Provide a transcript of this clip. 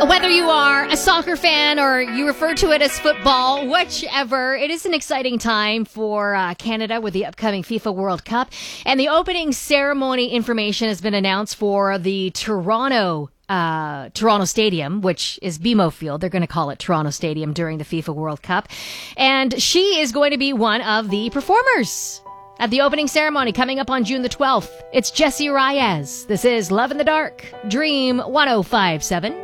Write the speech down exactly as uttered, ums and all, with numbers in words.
Whether you are a soccer fan or you refer to it as football, whichever, it is an exciting time for uh, Canada with the upcoming FIFA World Cup. And the opening ceremony information has been announced for the Toronto Uh, Toronto Stadium, which is B M O Field. They're going to call it Toronto Stadium during the FIFA World Cup. And she is going to be one of the performers at the opening ceremony coming up on June the twelfth. It's Jessie Reyez. This is Love in the Dark, Dream one oh five point seven.